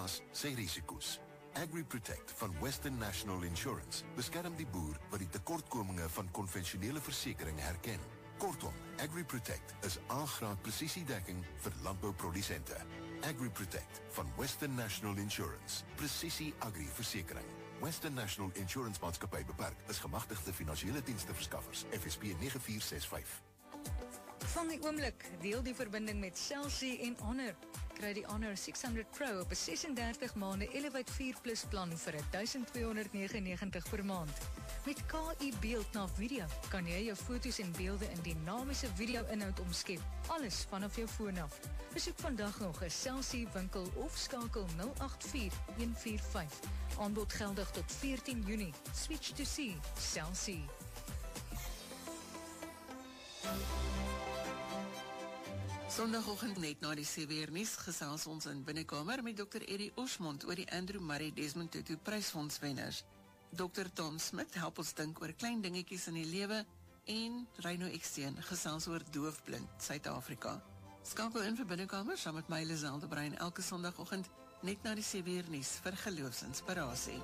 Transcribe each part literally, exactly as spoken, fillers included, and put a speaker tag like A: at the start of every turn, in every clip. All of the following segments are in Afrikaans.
A: plaas sy risiko's. AgriProtect van Western National Insurance beskerm die boer wat die tekortkominge van konvensionele versekering herken. Kortom, AgriProtect is A-graad presisiedekking vir landbouprodusente. AgriProtect van Western National Insurance. Presisie agri-versekering. Western National Insurance Maatskappy Beperk is gemagtigde finansiële diensteverskaffers. F S P nege vier ses vyf.
B: Vang die oomblik, deel die verbinding met Cell C en Honor. Kry die Honor six hundred Pro op 'n sesendertig maande Elevate four Plus plan vir twaalf negenennegentig per maand. Met K I beeld na video kan jy jou foto's en beelde in dinamiese video-inhoud omskep. Alles vanaf jou foon af. Besoek vandag nog 'n Cell C winkel of skakel nul agt vier een vier vyf. Aanbod geldig tot veertien Junie. Switch to C. Cell C.
C: Sondagoggend net na die sewe nuus gesels ons in binnekamer met dokter Eddie Osmond oor die Andrew Murray Desmond Tutu Prysfondswenners. dokter Tom Smit help ons dink oor klein dingetjies in die lewe en Reino Eksteen gesels oor doofblind Suid-Afrika. Skakel in vir binnekamer saam met my Liselde Brein elke Sondagoggend net na die sewe nuus vir geloofsinspirasie.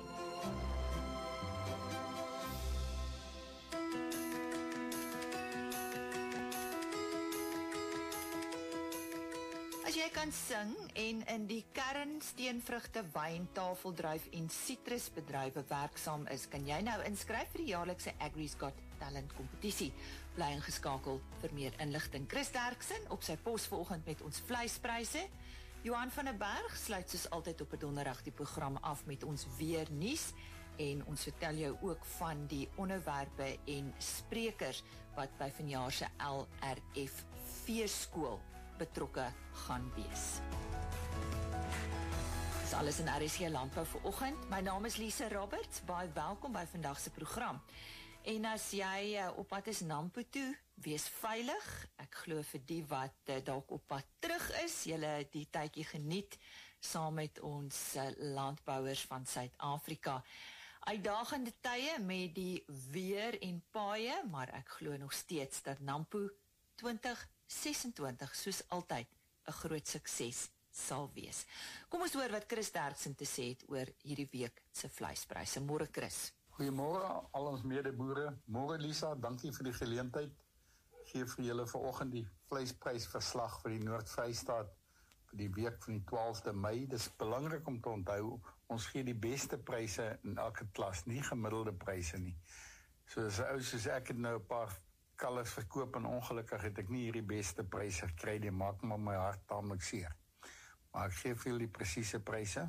D: As jy kan sing en in die kern steenvrugte, wyn, tafeldruif en sitrusbedrywe werksaam is, kan jy nou inskryf vir die jaarlikse Agri's Got Talent kompetisie. Bly ingeskakel vir meer inligting. Chris Derksen op sy pos vanoggend met ons vleispryse. Johan van der Berg sluit soos altyd op 'n donderdag die program af met ons weer nuus en ons vertel jou ook van die onderwerpe en sprekers wat by vanjaar se L R F veeskool betrokke gaan wees. Dis alles in R S G Landbou vir oggend. My naam is Lisa Roberts. Baie welkom by vandag se program. En as jy uh, op pad is Nampo toe, wees veilig. Ek glo vir die wat uh, dalk op pad terug is, julle die tydjie geniet saam met ons uh, landbouers van Suid-Afrika. Uitdagende tye met die weer en paaie, maar ek glo nog steeds dat Nampo twintig sesentwintig soos altyd 'n groot sukses sal wees. Kom ons hoor wat Chris Derksen te sê het oor hierdie week se vleispryse. Môre Chris.
E: Goeiemôre al ons medeboere. Môre Lisa, dankie vir die geleentheid. Gee vir julle vanoggend die vleisprysverslag vir die Noord-Vrystaat vir die week van die twaalfde Mei. Dis belangrik om te onthou, ons gee die beste pryse in elke klas, nie gemiddelde pryse nie. So as 'n ou soos ek het nou 'n paar kalvers verkoop en ongelukkig het ek nie hierdie beste pryse gekry nie, maak maar my hart taamlik seer. Maar ek gee vir julle die presiese pryse.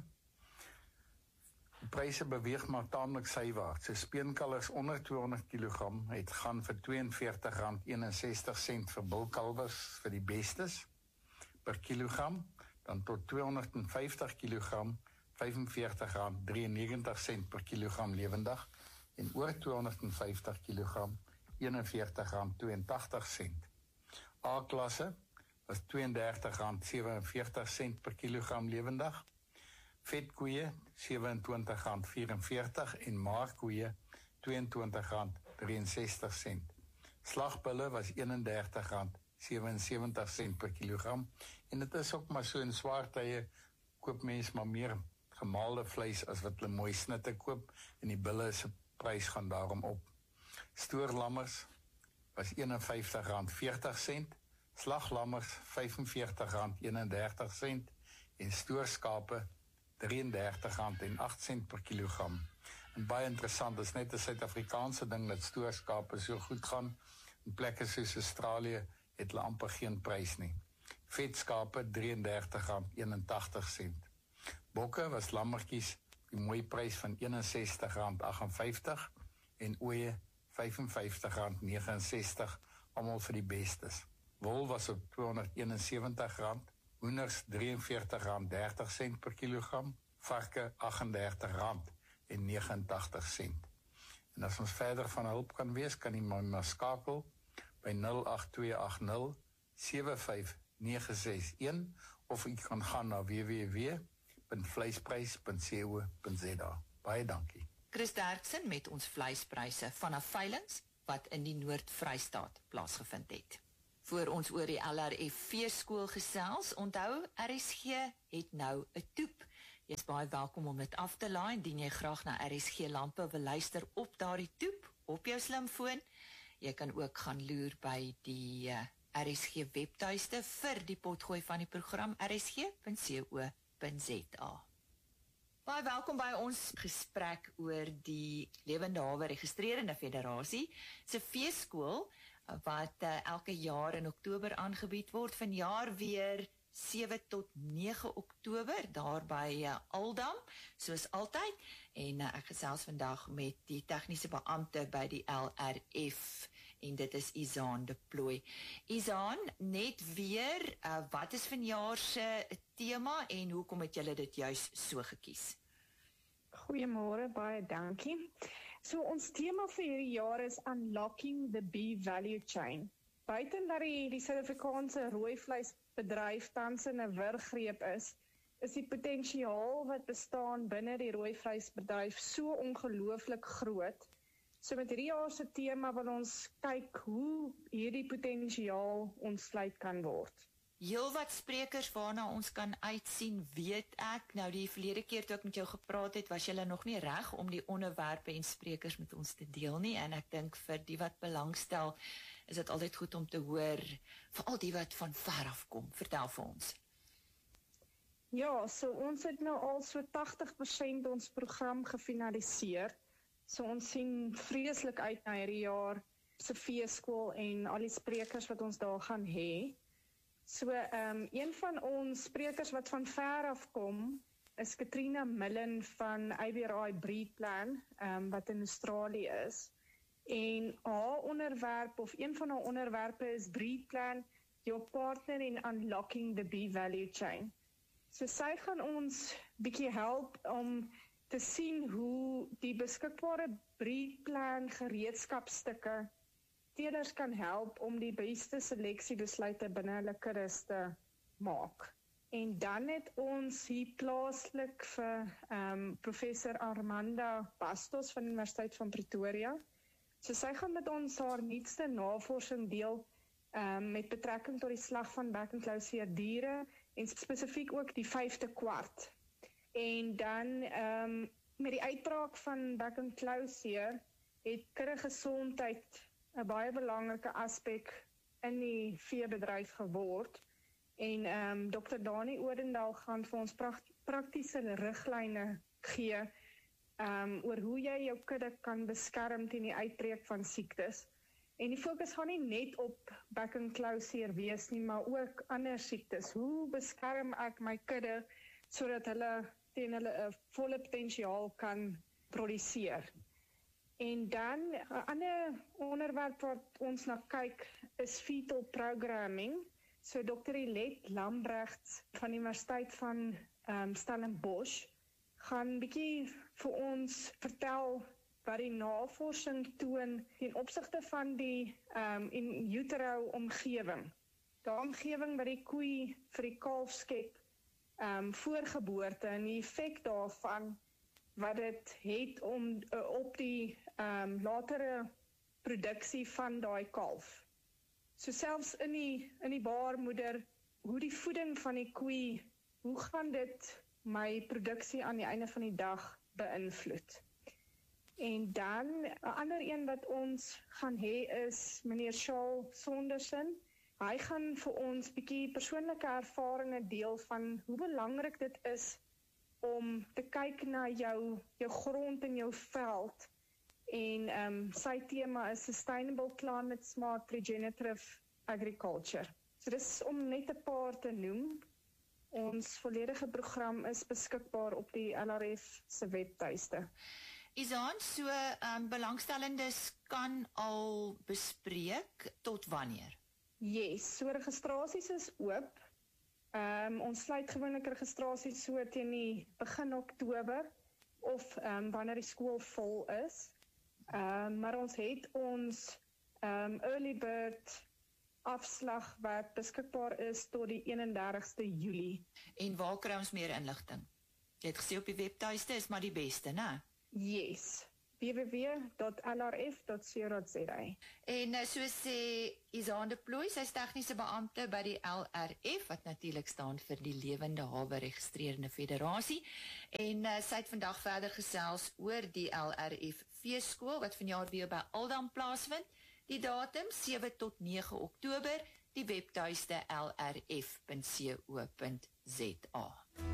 E: Die pryse beweeg maar taamlik sywaarts. So speenkalvers onder tweehonderd kilogram het gaan vir twee en veertig rand eenensestig sent vir bulkalvers vir die bestes per kilogram, dan tot tweehonderd vyftig kilogram vyf en veertig rand negenty drie sent per kilogram lewendig en oor tweehonderd vyftig kilogram een en veertig rand twee en tagtig sent. A-klasse was twee en dertig rand sewe en veertig sent per kilogram lewendig. Vetkoeie sewe en twintig rand vyf en veertig en maarkoeie twee en twintig rand drie en sestig sent. Slagbulle was een en dertig rand sewe en sewentig sent per kilogram en dit is ook maar so in swaar tye koop mense maar meer gemaalde vleis as wat hulle mooi snitte koop en die bulle se prys gaan daarom op. Stoorlammers was een en vyftig rand veertig sent, slaglammers vyf en veertig rand een en dertig sent en stoorskape drie en dertig rand en agt sent per kilogram. En baie interessant, is net 'n Suid-Afrikaanse ding dat stoorskape so goed gaan. In plekke soos Australië het hulle amper geen prys nie. Vetskape drie en dertig rand eenentagtig sent. Bokke was lammertjies die mooi prys van een en sestig rand agt en vyftig en ooe vyf en vyftig rand nege en sestig, almal vir die bestes. Wol was op tweehonderd eenensewentig rand, hoenders drie en veertig rand dertig sent per kilogram, varke agt en dertig rand en negenentagtig sent. En as ons verder van hulp kan wees, kan jy my maar skakel by nul agt twee agt nul sewe vyf nege ses een of jy kan gaan na w w w punt vleisprys punt co punt z a. Baie dankie.
D: Chris Derksen met ons vleispryse vanaf veilings wat in die Noord-Vrystaat plaasgevind het. Voor ons oor die L R F veeskool gesels, onthou R S G het nou 'n toep. Jy is baie welkom om dit af te laai indien jy graag na R S G lampe wil luister op daardie toep op jou slimfoon. Jy kan ook gaan loer by die uh, R S G webtuiste vir die potgooi van die program r s g punt co punt z a. Baie welkom by ons gesprek oor die Lewende Hawe Registrerende Federasie se feeskool wat uh, elke jaar in Oktober aangebied word, vanjaar weer sewe tot nege Oktober, daar by uh, Aldam, soos altyd, en uh, ek gesels vandag met die tegniese beampte by die L R F, en dit is Izaan de Plooy. Izaan, net weer, uh, wat is vanjaar se tema, en hoekom het julle dit juis so gekies?
F: Goeiemôre, baie dankie. So ons tema vir hierdie jaar is Unlocking the Bee Value Chain. Buiten dat die, die Suid-Afrikaanse rooivleisbedryf tans in 'n wurggreep is, is die potensiaal wat bestaan binne die rooivleisbedryf so ongelooflik groot. So met hierdie jaar se tema wil ons kyk hoe hierdie potensiaal ontsluit kan word.
D: Heel wat sprekers waarna ons kan uitsien, weet ek, nou die verlede keer toe ek met jou gepraat het, was julle nog nie reg om die onderwerpe en sprekers met ons te deel nie, en ek dink vir die wat belangstel, is dit altyd goed om te hoor, veral die wat van ver af kom. Vertel vir ons.
F: Ja, so ons het nou al so tagtig persent ons program gefinaliseer, so ons sien vreeslik uit na hierdie jaar se feeskool en al die sprekers wat ons daar gaan hê. So, um, een van ons sprekers wat van ver af kom, is Katrina Millen van I B R I Breedplan, um, wat in Australië is. En haar onderwerp, of een van haar onderwerpe is Breedplan, your partner in unlocking the bee value chain. So sy gaan ons bietjie help om te sien hoe die beskikbare Breedplan gereedskapstukke teelers kan help om die beste seleksiebesluite binne hulle kuddes te maak. En dan het ons hier plaaslik vir um, professor Armanda Bastos van die Universiteit van Pretoria. So sy gaan met ons haar nuutste navorsing deel um, met betrekking tot die slag van bek- en klauseer diere en spesifiek ook die vyfde kwart. En dan um, met die uitbraak van bek- en klauseer het kuddegesondheid 'n baie belangrike aspek in die veebedryf geword. En um, dokter Dani Odendaal gaan vir ons prakt, praktiese riglyne gee um, oor hoe jy jou kudde kan beskerm teen die uitbreek van siektes. En die fokus gaan nie net op bek- en klauseer wees nie, maar ook ander siektes. Hoe beskerm ek my kudde sodat hulle teen hulle 'n volle potensiaal kan produseer? En dan 'n ander onderwerp wat ons na kyk is fetal programming. So dokter Ilet Lambrecht van die Universiteit van um, Stellenbosch gaan bietjie vir ons vertel wat die navorsing toon ten opsigte van die um, in utero omgewing. Die omgewing wat die koei vir die kalf skep um, voor geboorte en die effek daarvan wat dit het om uh, op die um, latere produksie van daai kalf. So selfs in die, in die baarmoeder, hoe die voeding van die koei, hoe gaan dit my produksie aan die einde van die dag beïnvloed? En dan, 'n ander een wat ons gaan hê is meneer Charles Sondersen. Hy gaan vir ons bietjie persoonlike ervarings deel van hoe belangrik dit is om te kyk na jou, jou grond en jou veld. En um, sy tema is Sustainable Climate Smart Regenerative Agriculture. So dis om net 'n paar te noem. Ons volledige program is beskikbaar op die L R F se webtuiste.
D: Izaan, so um, belangstellendes kan al bespreek tot wanneer?
F: Yes, so registrasies is oop. Um, ons sluit gewoonlik registrasies so teen die begin Oktober of um, wanneer die skool vol is. Um, maar ons het ons um, early bird afslag wat beskikbaar is tot die eenendertigste Julie.
D: En waar kry ons meer inligting? Jy het gesê op die webtuiste is maar die beste, né?
F: Yes. w w w dot l r f dot co dot z a.
D: En uh, soos sê Isaan de Plooy, sy is tegniese beampte by die L R F, wat natuurlik staan vir die Lewende Hawe Registrerende Federasie. En uh, sy het vandag verder gesels oor die L R F feeskool, wat vanjaar weer by Aldam plaasvind. Die datum sewe tot nege Oktober, die webtuiste l r f punt co punt z a.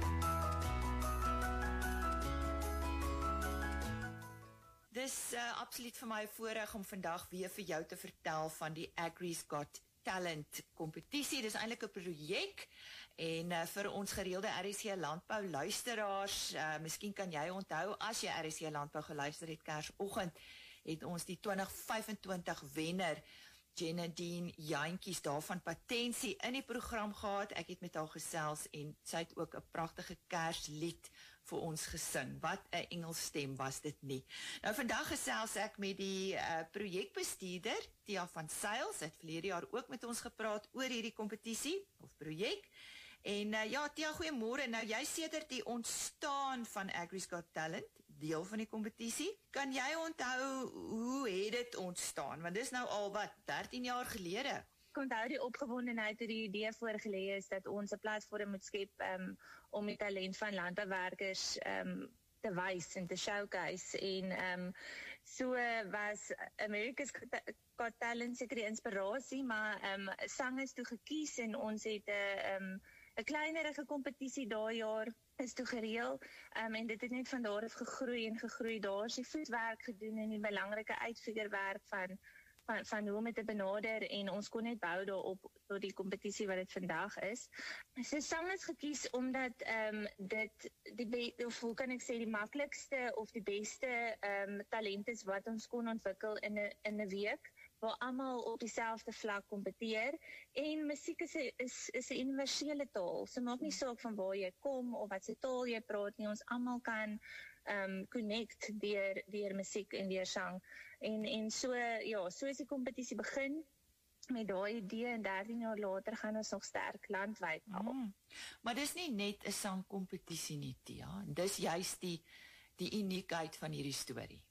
D: Dis uh, absoluut vir my 'n voorreg om vandag weer vir jou te vertel van die Agri's Got Talent kompetisie. Dis eintlik 'n projek en uh, vir ons gereelde R S C Landbou luisteraars, uh, miskien kan jy onthou as jy R S C Landbou geluister het Kersoggend, het ons die twintig vyf-en-twintig wenner Jenadine Jantjies daarvan Patensie in die program gehad. Ek het met haar gesels en sy het ook 'n pragtige Kerslied vir ons gesing. Wat 'n Engelstem was dit nie. Nou vandag gesels ek met die uh, projekbestuurder Tia van Sail. Sy het verlede jaar ook met ons gepraat oor hierdie kompetisie of projek. En uh, ja, Tia, goeiemôre. Nou jy sedert die ontstaan van Agri's Got Talent, deel van die kompetisie. Kan jy onthou hoe het dit ontstaan? Want dis nou al wat dertien jaar gelede.
G: Ek onthou die opgewondenheid toe die idee voorgelê is dat ons 'n platform moet skep um, om die talent van landbouwerkers um, te wys en te showcase. En um, so was America's Got Talent seker die inspirasie, maar um, sang is toe gekies en ons het 'n um, 'n kleinerige kompetisie daai jaar is toe gereël, um, en dit het net van daar af gegroei en gegroei. Daar is die voetwerk gedoen en die belangrike uitfigurwerk van van van hoe om dit te benader, en ons kon net bou daarop tot die kompetisie wat dit vandag is. So sang is gekies omdat um, dit die be, of hoe kan ek sê die maklikste of die beste um, talent is wat ons kon ontwikkel in 'n in 'n week, waar almal op dieselfde vlak kompeteer, en musiek is 'n is is 'n universele taal. So maak nie saak van waar jy kom of wat se taal jy praat nie, ons almal kan um connect deur deur musiek en deur sang. En en so ja, so is die kompetisie begin met daai idee, en dertien jaar later gaan ons nog sterk landwyd al.
D: Mm. Maar dis nie net 'n sangkompetisie nie, Tia. Dis juist die die uniekheid van hierdie storie.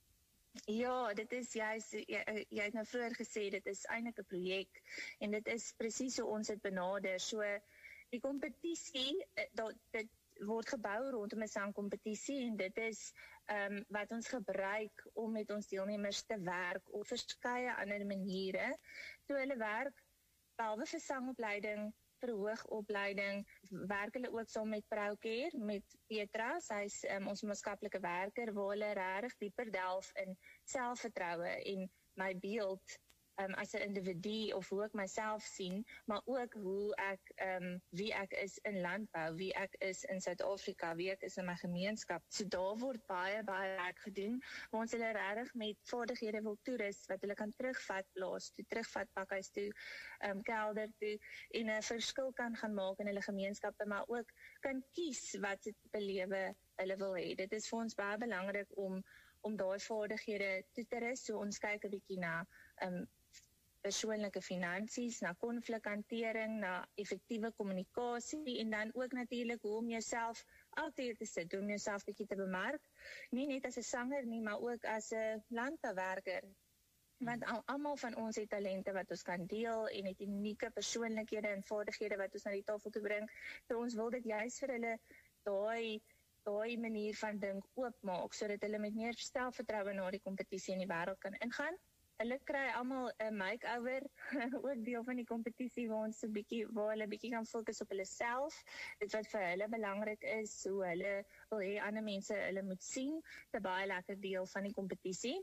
G: Ja, dit is juist, jy, jy het nou vroeër gesê, dit is eintlik 'n projek, en dit is presies hoe ons dit benader. So, die kompetisie, dit word gebou rondom 'n sangkompetisie, en dit is um, wat ons gebruik om met ons deelnemers te werk op verskeie ander maniere. So hulle werk, behalwe vir sangopleiding, verhoogopleiding, werk hulle ook saam met Proucare, met Petra, sy is um, ons maatskaplike werker, waar hulle regtig dieper delf in selfvertroue en my beeld um, as 'n individu, of hoe ek myself sien, maar ook hoe ek, um, wie ek is in landbou, wie ek is in Suid-Afrika, wie ek is in my gemeenskap. So daar word baie, baie werk gedoen, waar ons hulle regtig met vaardighede wil toerus, wat hulle kan terugvat plaas toe, terugvat pakhuis toe, um, kelder toe, en 'n verskil kan gaan maak in hulle gemeenskappe, maar ook kan kies wat se belewe hulle wil hê. Dit is vir ons baie belangrik om om daai vaardighede toe te rus. So ons kyk 'n bietjie na um, persoonlike finansies, na konflikhantering, na effektiewe kommunikasie, en dan ook natuurlik hoe om jouself altyd te sit, om jouself bietjie te bemark, nie net as 'n sanger nie, maar ook as 'n landbouwerker. Want al, almal van ons het talente wat ons kan deel, en het unieke persoonlikhede en vaardighede wat ons na die tafel toe bring. So ons wil dit juist vir hulle daai daai manier van dink oopmaak, sodat hulle met meer selfvertroue na die kompetisie in die wêreld kan ingaan. Hulle kry almal 'n makeover, ook deel van die kompetisie, waar ons 'n bietjie waar hulle bietjie kan fokus op hulle self, dit wat vir hulle belangrik is, hoe hulle wil hê ander mense hulle moet sien, 'n baie lekker deel van die kompetisie.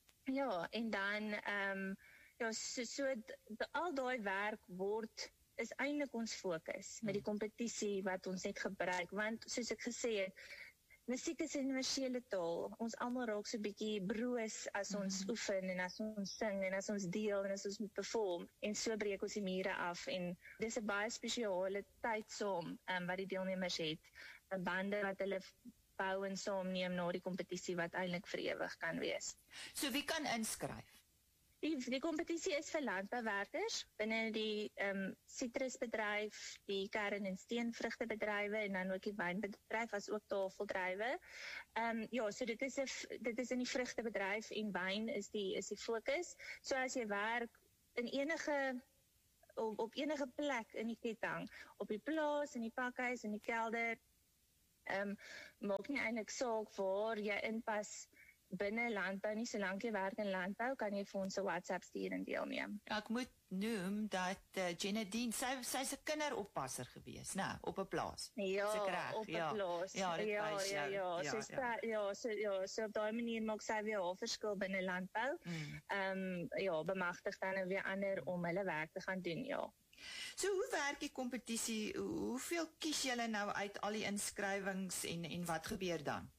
G: Ja, en dan ehm um, ja, so, so d- al daai werk word is eintlik ons fokus met die kompetisie wat ons net gebruik, want soos ek gesê het, musiek is 'n universele taal. Ons almal raak so 'n bietjie broos as ons mm. oefen en as ons sing en as ons deel en as ons moet perform, en so breek ons die mure af, en dis 'n baie spesiale tyd saam um, wat die deelnemers het, 'n bande wat hulle bou en saamneem na die kompetisie wat eintlik vir ewig kan wees.
D: So wie kan inskryf?
G: Die die kompetisie is vir landbouwerkers binne die ehm um, sitrusbedryf, die kern- en steenvrugtebedrywe en dan ook die wynbedryf as ook tafeldrywe. Ehm um, ja, so dit is 'n dit is in die vrugtebedryf en wyn is die is die fokus. So as jy werk in enige op, op enige plek in die ketting, op die plaas, in die pakhuis, in die kelder, ehm um, maak nie eintlik saak waar jy inpas binne landbou nie, solank jy werk in landbou, kan jy vir ons 'n WhatsApp stuur en deelneem.
D: Ja, ek moet noem dat uh, Jenadine, sy sy's 'n kinderoppasser gewees, né, op 'n plaas.
G: Ja,
D: reg,
G: op 'n
D: ja.
G: plaas.
D: Ja, dit
G: ja,
D: wys
G: ja,
D: jou.
G: ja,
D: Ja,
G: so
D: ja.
G: ja, so ja, so op daai manier maak sy weer haar verskil binne landbou.
D: Mm.
G: Ehm um, ja, bemagtig dan nou weer ander om hulle werk te gaan doen, ja.
D: So hoe werk die kompetisie? Hoeveel kies julle nou uit al die inskrywings en en wat gebeur dan?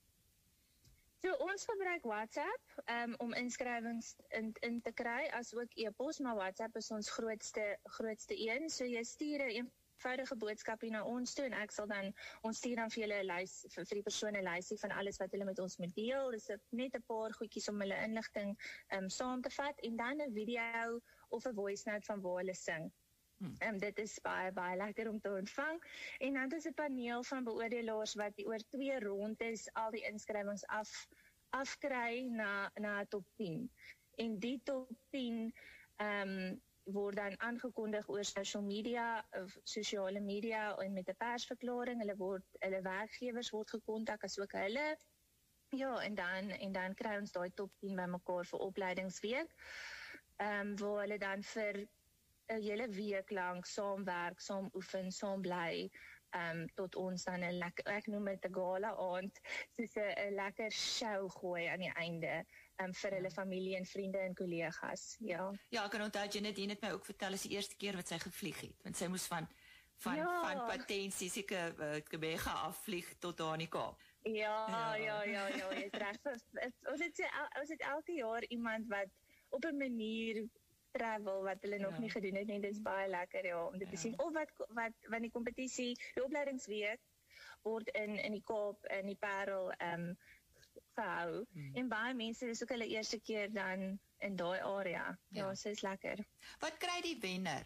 G: So ons gebruik WhatsApp um, om inskrywings in, in te kry, as ook e-pos, maar WhatsApp is ons grootste grootste een. So jy stuur 'n eenvoudige boodskap hier na ons toe en ek sal dan ons stuur dan vir julle 'n lys vir, vir die persone 'n lysie van alles wat hulle met ons moet deel. Dis net 'n paar goedjies om hulle inligting um, saam te vat en dan 'n video of 'n voice note van waar hulle sing. Hmm. Um, dit is baie, baie lekker om te ontvang. En dan is 'n paneel van beoordelaars wat die oor twee rondes al die inskrywings af, afkry na, na top tien. En die top tien um, word dan aangekondig oor social media, of sosiale media en met 'n persverklaring. Hulle word, hulle werkgewers word gekontak as ook hulle. Ja, en dan, en dan kry ons daai top tien bymekaar vir opleidingsweek. Um, waar hulle dan vir 'n hele week lank saamwerk, saam oefen, saam bly, um, tot ons dan 'n lekker, ek noem dit 'n gala aand, soos 'n lekker show gooi aan die einde, um, vir hulle familie en vriende en kollegas, ja.
D: Ja, ek kan onthou Jenadine het my ook vertel is die eerste keer wat sy gevlieg het, want sy moes van van
G: ja.
D: van Patensie seker uh, Quebec afvlieg tot daar in die Kaap.
G: Ja,
D: Ja.
G: ja, ja, ja, jy is reg. Ons het ons het elke jaar iemand wat op 'n manier travel wat hulle nog
D: Ja.
G: nie gedoen het nie. Dit is baie lekker ja om dit
D: Ja.
G: te sien. Of wat wat van die kompetisie, die opleidingsweek word in in die Kaap in die Parel ehm um, gehou.
D: Hmm.
G: En baie mense dis ook hulle eerste keer dan in daai area. Ja,
D: Ja.
G: so is lekker.
D: Wat kry die wenner?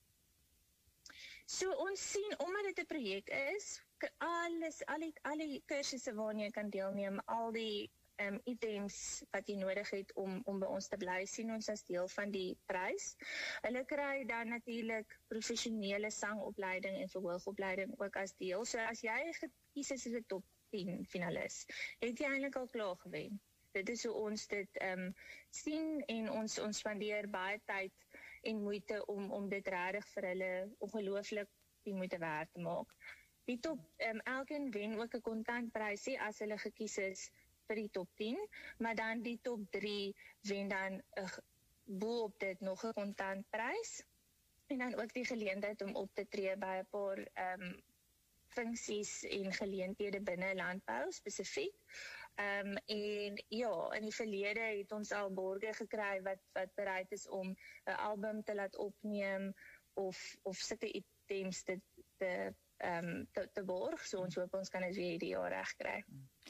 G: So ons sien omdat dit 'n projek is, k- alles al die al die kursusse waarna jy kan deelneem, al die um, items wat jy nodig het om om by ons te bly, sien ons as deel van die prys. Hulle kry dan natuurlik professionele sangopleiding en verhoogopleiding ook as deel. So as jy gekies is as 'n top tien finalis, het jy eintlik al klaar gewen. Dit is hoe ons dit um, sien en ons ons spandeer baie tyd en moeite om om dit regtig vir hulle ongelooflik die moeite werd te maak. Die top um, elkeen wen ook 'n kontantprysie as hulle gekies is vir die top tien, maar dan die top drie wen dan 'n uh, bo op dit nog 'n kontantprys en dan ook die geleentheid om op te tree by 'n paar um, funksies en geleenthede binne landbou spesifiek. Um, en ja, in die verlede het ons al borge gekry wat wat bereid is om 'n album te laat opneem of of sulke items te te um, te, te borg. So ons hoop ons kan dit weer hierdie jaar reg kry.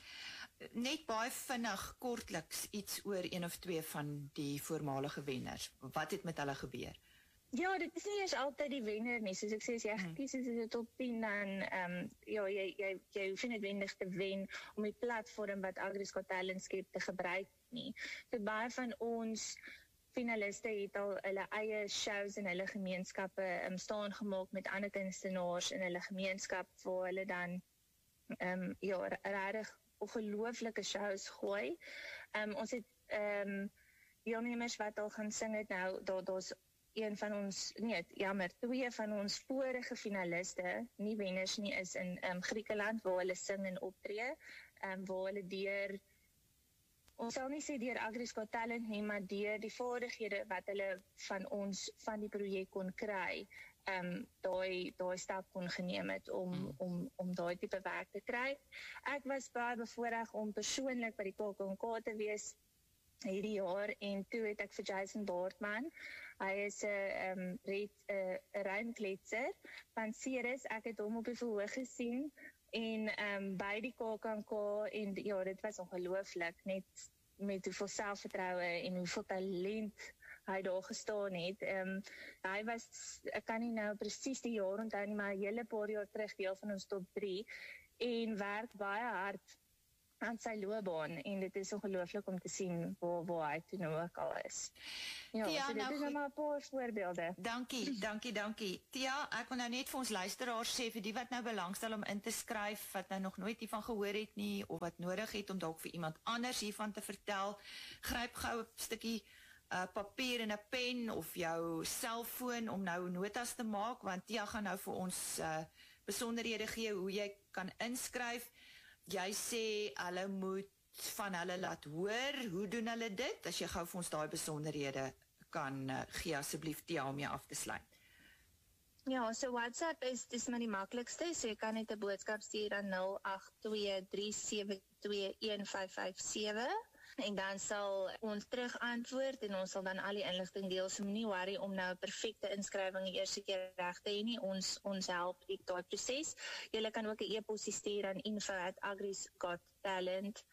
D: Net baie vinnig kortliks iets oor een of twee van die voormalige wenners. Wat het met hulle gebeur?
G: Ja, dit is nie eers altyd die wenner nie. Soos ek sê, as jy gekies is as 'n top tien, dan um, ja, jy, jy, jy hoef nie noodwendig te wen om die platform wat Agri's Got Talent skep te gebruik nie. So baie van ons finaliste het al hulle eie shows in hulle gemeenskappe um, staan gemaak met ander kunstenaars in hulle gemeenskap waar hulle dan um, ja, regtig ongelooflike shows gooi. Um, ons het um, deelnemers wat al gaan sing het nou, daar daar's een van ons, nee, jammer, twee van ons vorige finaliste, nie wenners nie, is in um, Griekeland waar hulle sing en optree, um, waar hulle deur, ons sal nie sê deur Agri's Got Talent nie, maar deur die vaardighede wat hulle van ons, van die projek kon kry, um, daai daai stap kon geneem het om, mm. om, om daai tipe werk te kry. Ek was baie bevoorreg om persoonlik by die K K N K te wees hierdie jaar en toe het ek vir Jason Baartman, hy is 'n um, red 'n uh, ruimkletser van Ceres. Ek het hom op die verhoog gesien en um, by die K K N K en ja, dit was ongelooflik net met hoeveel selfvertroue en hoeveel talent hy daar gestaan het. Um, hy was, ek kan nie nou presies die jaar onthou nie, maar 'n hele paar jaar terug deel van ons top drie en werk baie hard aan sy loopbaan en dit is ongelooflik om te sien waar, waar hy toe nou ook al is. Ja,
D: Tia,
G: so dit
D: nou
G: is
D: goed.
G: nou maar 'n paar voorbeelde.
D: Dankie, dankie, dankie. Tia, ek wil nou net vir ons luisteraars sê, vir die wat nou belangstel om in te skryf, wat nou nog nooit hiervan gehoor het nie, of wat nodig het om dalk vir iemand anders hiervan te vertel, gryp gou 'n stukkie uh, papier en 'n pen, of jou selfoon om nou notas te maak, want Tia gaan nou vir ons uh, besonderhede gee hoe jy kan inskryf. Jy sê, hulle moet van hulle laat hoor, hoe doen hulle dit? As jy gou vir ons daai besonderhede kan uh, gee, asseblief Tia, om jy af te sluit.
G: Ja, so WhatsApp is dis maar die maklikste, so jy kan net 'n boodskap stuur aan nul agt twee drie sewe twee een vyf vyf sewe en dan sal ons terug antwoord en ons sal dan al die inligting deel. So moenie worry om nou 'n perfekte inskrywing die eerste keer reg te hê nie. Ons ons help die daai proses. Jy kan ook 'n e-pos stuur aan info at agris got talent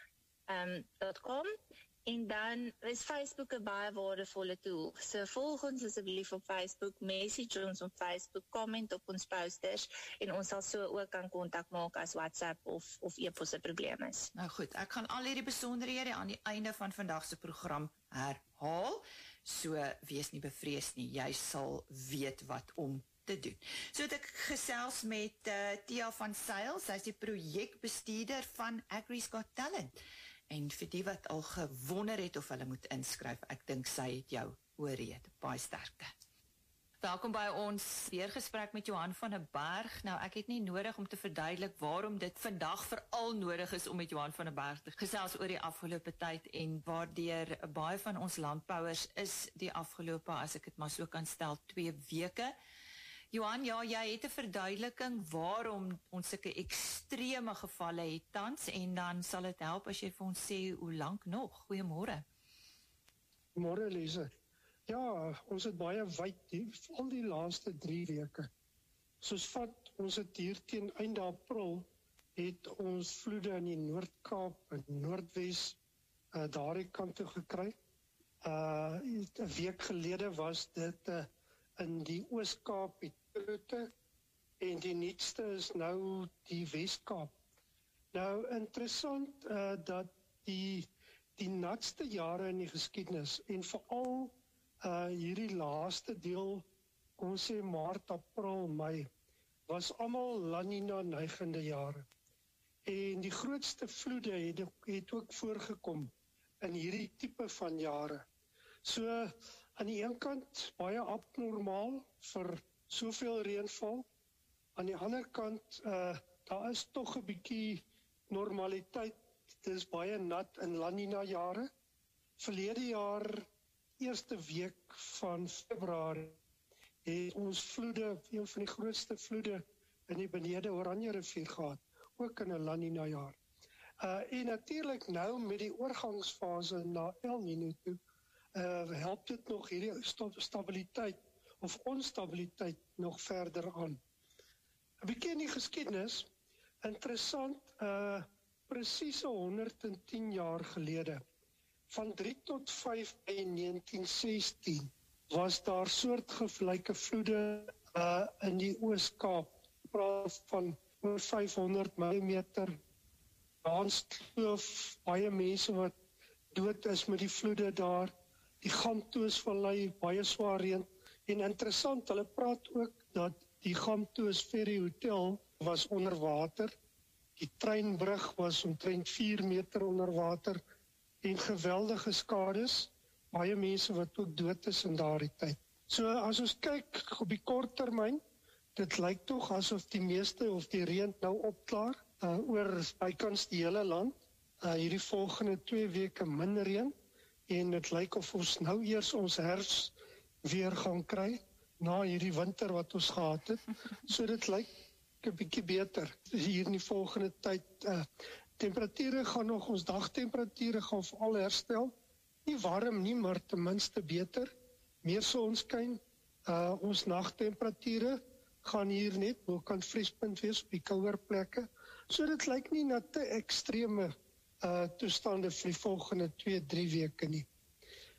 G: dot com. En dan is Facebook 'n baie waardevolle tool. So volg ons asseblief op Facebook, message ons op Facebook, comment op ons posters en ons sal so ook kan kontak maak as WhatsApp of of e-pos 'n probleem is.
D: Nou goed, ek gaan al hierdie besonderhede aan die einde van vandag se program herhaal. So wees nie bevrees nie, jy sal weet wat om te doen. So het ek gesels met uh, Tia van Sail, sy is die projekbestuurder van Agri's Got Talent. En vir die wat al gewonder het of hulle moet inskryf, ek dink sy het jou oorreed. Baie sterkte. Welkom by ons weer gesprek met Johan van der Berg. Nou, ek het nie nodig om te verduidelik waarom dit vandag veral nodig is om met Johan van der Berg te gesels oor die afgelope tyd en waardeur baie van ons landbouers is die afgelope, as ek dit maar so kan stel, twee weke. Johan, ja, jy het 'n verduideliking waarom ons sulke ekstreme gevalle het tans en dan sal dit help as jy vir ons sê hoe lank nog. Goeiemôre.
H: Môre Lise. Ja, ons het baie wyd die, al die laaste drie weke. Soos vat ons het hier teen einde April het ons vloede in die Noord-Kaap en Noordwes uh, daardie kant toe gekry. Uh 'n week gelede was dit uh, in die Oos-Kaap, die Turute, en die nuutste is nou die Wes-Kaap. Nou, interessant uh, dat die, die natste jare in die geskiedenis, en veral uh, hierdie laaste deel, ons sê Maart, April, Mei, was almal La Nina neigende jare. En die grootste vloede het, het ook voorgekom in hierdie tipe van jare. So, aan die een kant baie abnormaal vir soveel reënval. Aan die ander kant, uh, daar is tog 'n bietjie normaliteit. Dit is baie nat in La Nina jare. Verlede jaar, eerste week van Februarie, het ons vloede, een van die grootste vloede in die benede Oranje rivier gehad, ook in 'n La Nina jaar. Uh, en natuurlik nou met die oorgangsfase na El Nino toe, Uh, help dit nog hierdie stabiliteit of onstabiliteit nog verder aan. 'n Bietjie in die geskiedenis, interessant, uh, presies honderd en tien jaar gelede, van drie tot vyf in negentien sestien, was daar soortgelyke vloede uh, in die Oos-Kaap, praat van oor vyfhonderd millimeter, Danskloof, baie mense wat dood is met die vloede daar, die Gamtoosvallei, baie swaar reën, en interessant, hulle praat ook dat die Gamtoos Ferry Hotel was onder water, die treinbrug was omtrent vier meter onder water, en geweldige skades, baie mense wat ook dood is in daardie tyd. So as ons kyk op die kort termyn, dit lyk tog asof die meeste of die reën nou opklaar, uh, oor bykans die hele land, uh, hierdie volgende twee weke min reën, en dit lyk of ons nou eers ons herfs weer gaan kry, na hierdie winter wat ons gehad het. So dit lyk 'n bietjie beter hier in die volgende tyd. Uh, temperature gaan nog, ons dagtemperature gaan veral herstel. Nie warm nie, maar ten minste beter. Meer sonskyn. Uh, ons nagtemperature gaan hier net bokant vriespunt wees op die kouer plekke. So dit lyk nie na te ekstreme Uh, toestande vir die volgende twee, drie weke nie.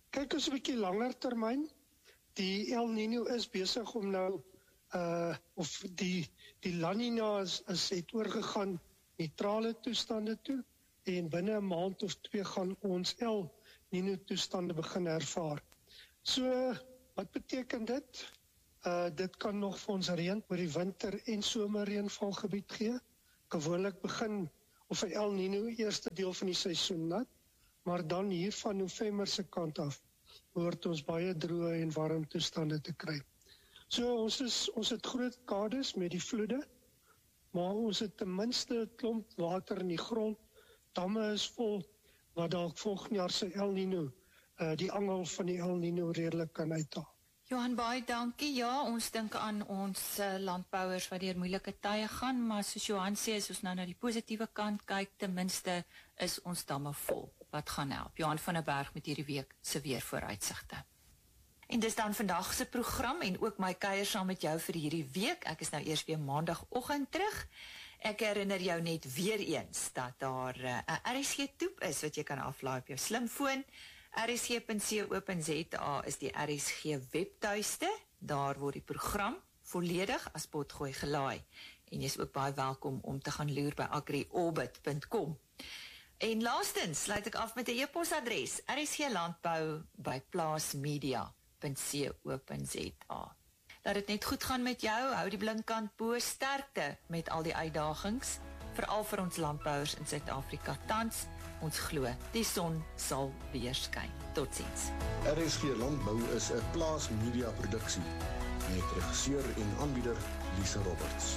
H: Kyk ons 'n bietjie langer termyn. Die El Niño is besig om nou uh of die die La Niña is, is het oorgegaan neutrale toestande toe en binne 'n maand of twee gaan ons El Niño toestande begin ervaar. So wat beteken dit? Uh dit kan nog vir ons reën oor die winter en somerreënvalgebied gee. Gewoonlik begin of 'n El Niño eerste deel van die seisoen nat, maar dan hier van November se kant af behoort ons baie droë en warm toestande te kry. So ons is ons het groot kades met die vloede, maar ons het ten minste 'n klomp water in die grond. Damme is vol wat dalk volgende jaar se El Niño uh, die angel van die El Niño redelik kan uithaal.
D: Johan, baie dankie. Ja, ons dink aan ons uh, landbouers wat deur moeilike tye gaan, maar soos Johan sê, as ons nou na die positiewe kant kyk, ten minste is ons damme vol. Wat gaan help? Johan van der Berg met hierdie week se weer vooruitsigte. En dis dan vandag se program en ook my kuier saam met jou vir hierdie week. Ek is nou eers weer maandagooggend terug. Ek herinner jou net weer eens dat daar 'n uh, R S G toep is wat jy kan aflaai op jou slimfoon. R S G punt co punt za is die R S G webtuiste. Daar word die program volledig as potgooi gelaai. En jy is ook baie welkom om te gaan loer by agri orbit punt com. En laastens sluit ek af met 'n e-posadres: r s g landbou by plaasmedia punt co punt za. Laat dit net goed gaan met jou, hou die blinkkant bo, sterkte met al die uitdagings, veral vir ons landbouers in Suid-Afrika tans. Ons glo, die son sal weer skyn. Totsiens.
I: R S G Landbou is 'n Plaas Media produksie met regisseur en aanbieder Lisa Roberts.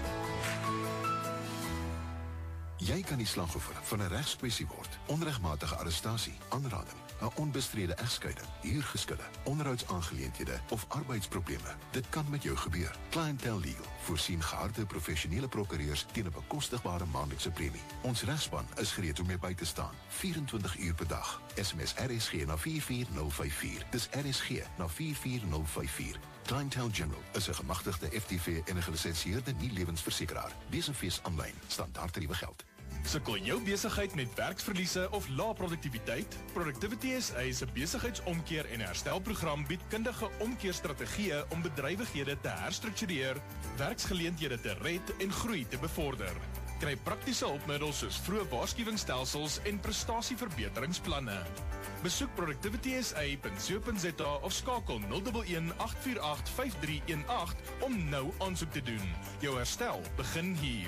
A: Jy kan die slagoffer van 'n regskwessie word. Onregmatige arrestasie, aanranding, 'n onbestrede egskeiding, huurgeskille, onderhoudsaangeleenthede of arbeidsprobleme. Dit kan met jou gebeur. Clientele Legal voorsien geharde professionele prokureurs teen 'n bekostigbare maandelikse premie. Ons regspan is gereed om jou by te staan, vyf en twintig uur per dag. S M S R S G na vier vier nul vyf vier. Dis R S G na vier vier nul vyf vier. Clientele General is 'n gemagtigde F T V en 'n gelisensieerde nie-lewensversekeraar. Wees en fees aanlyn, standaard tariewe geld.
J: Sukkel jou besigheid met werksverliese of lae produktiwiteit? Productivity S A se besigheidsomkeer en herstelprogram bied kundige omkeerstrategieë om bedrywighede te herstruktureer, werksgeleenthede te red en groei te bevorder. Kry praktiese hulpmiddels soos vroeë waarskuwingsstelsels en prestasieverbeteringsplanne. Besoek productivity S A punt co punt za of skakel nul een een agt vier agt vyf drie een agt om nou aansoek te doen. Jou herstel begin hier.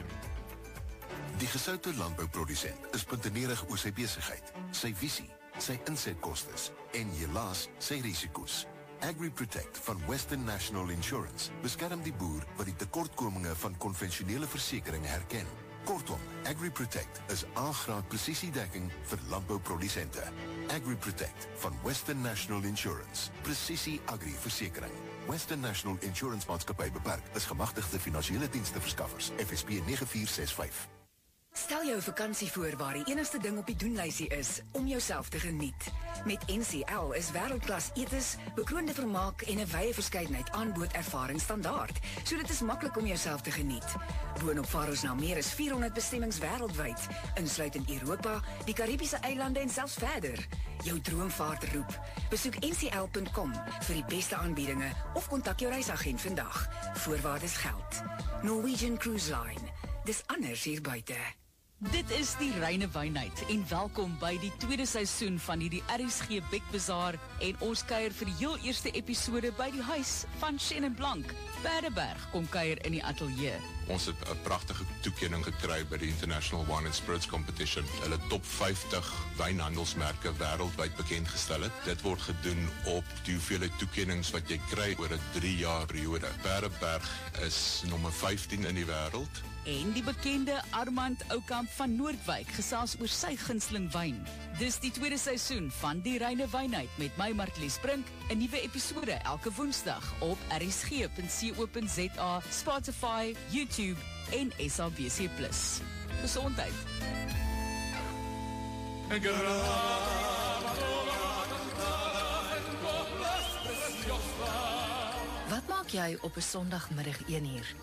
A: Die gesoute landbouprodusent is puntenerig oor sy besigheid, sy visie, sy insetkostes en helaas sy risiko's. AgriProtect van Western National Insurance beskerm die boer wat die tekortkominge van konvensionele versekeringe herken. Kortom, AgriProtect is A-graad presisiedekking vir landbouprodusente. AgriProtect van Western National Insurance, presisie agri-versekering. Western National Insurance Maatskappy Beperk is gemagtigde finansiële diensteverskaffers, F S P nege vier ses vyf.
K: Stel jou vakansie voor waar die enigste ding op die doenlysie is om jouself te geniet. Met N C L is wêreldklas etes, bekroonde vermaak en 'n wye verskeidenheid aanbod ervaring standaard, so dit is maklik om jouself te geniet. Boonop vaar ons na meer as vierhonderd bestemmings wêreldwyd, insluitend Europa, die Karibiese eilande en selfs verder. Jou droomvaart roep. Besoek N C L punt com vir die beste aanbiedinge of kontak jou reisagent vandag. Voorwaardes geld. Norwegian Cruise Line. Dis anders hier buite.
L: Dit is die Reine Wynheid en welkom by die tweede seisoen van hierdie R S G Bekbazaar en ons kuier vir die heel eerste episode by die huis van Shannon Blank. Paardeberg kom kuier in die ateljee.
M: Ons het 'n pragtige toekenning gekry by die International Wine and Spirits Competition. Hulle top vyftig wynhandelsmerke wêreldwyd bekend gestel het. Dit word gedoen op die hoeveelheid toekennings wat jy kry oor 'n drie jaar periode. Paardeberg is nommer vyftien in die wêreld.
L: En die bekende Armand Oukamp van Noordwyk gesels oor sy gunsteling wyn. Dis die tweede seisoen van die Reine Wynheid met my Martlies Brink, 'n nuwe episode elke Woensdag op R S G punt co punt za, Spotify, YouTube en S A B C plus. Gesondheid.
K: Wat maak jy op 'n Sondagmiddag een uur?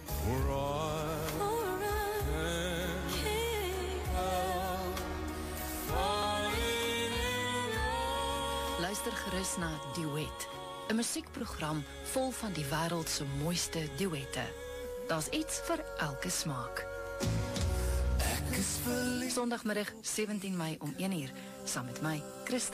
N: Luister gerus na Duet, 'n musiekprogram vol van die wêreld se mooiste duette. Daar's iets vir elke smaak. Sondagmiddag sewentien Mei om een uur, saam met my, Christa.